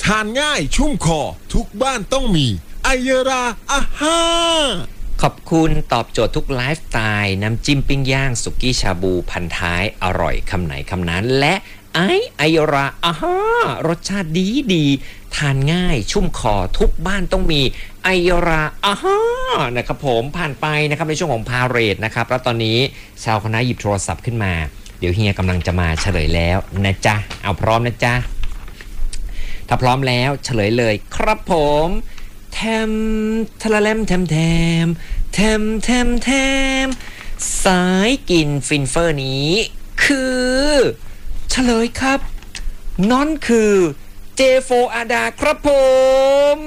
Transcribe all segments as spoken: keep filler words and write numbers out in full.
ทานง่ายชุ่มคอทุกบ้านต้องมีไอเยราอาฮ่าขอบคุณตอบโจทย์ทุกไลฟ์สไตล์น้ำจิ้มปิ้งย่างสุกี้ชาบูพันท้ายอร่อยคำไหนคำนั้นและไอไอราอาฮ่ารสชาติดีดีทานง่ายชุ่มคอทุกบ้านต้องมีไอราอาฮ่านะครับผมผ่านไปนะครับในช่วงของพาเรดนะครับแล้วตอนนี้ชาวคณะหยิบโทรศัพท์ขึ้นมาเดี๋ยวเฮียกำลังจะมาเฉลยแล้วนะจ๊ะเอาพร้อมนะจ๊ะถ้าพร้อมแล้วเฉลยเลยครับผมแทมทะละแลมแทมแทมแทมแทมแทมสายกินฟินเฟอร์นี้คือเฉลยครับนั่นคือ เจ โฟร์ อาดาครับผม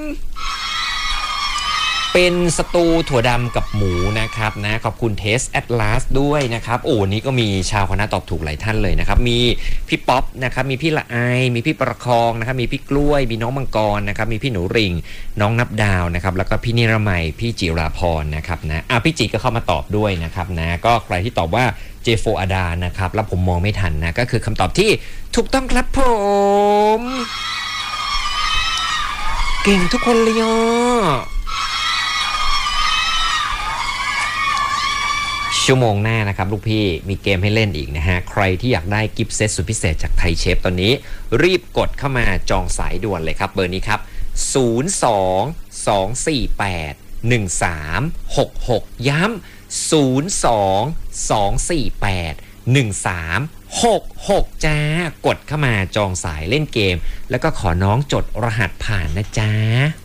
เป็นสตูถั่วดำกับหมูนะครับนะขอบคุณเทสแอตลาสด้วยนะครับโอ้นี้ก็มีชาวคณะตอบถูกหลายท่านเลยนะครับมีพี่ป๊อปนะครับมีพี่ละไอมีพี่ประคองนะครับมีพี่กล้วยมีน้องมังกรนะครับมีพี่หนูริงน้องนับดาวนะครับแล้วก็พี่นิรมัยพี่จิราพรนะครับนะอ่ะพี่จิก็เข้ามาตอบด้วยนะครับนะก็ใครที่ตอบว่า เจ โฟร์ อาดานะครับแล้วผมมองไม่ทันนะก็คือคำตอบที่ถูกต้องครับผมเก่งทุกคนเลยอ่ะชั่วโมงหน้านะครับลูกพี่มีเกมให้เล่นอีกนะฮะใครที่อยากได้กิฟต์เซตสุดพิเศษจากไทยเชฟตอนนี้รีบกดเข้ามาจองสายด่วนเลยครับเบอร์นี้ครับศูนย์ สอง สอง สี่ แปด หนึ่ง สาม หก หกย้ำศูนย์ สอง สอง สี่ แปด หนึ่ง สาม หก หกจ้ากดเข้ามาจองสายเล่นเกมแล้วก็ขอน้องจดรหัสผ่านนะจ๊ะ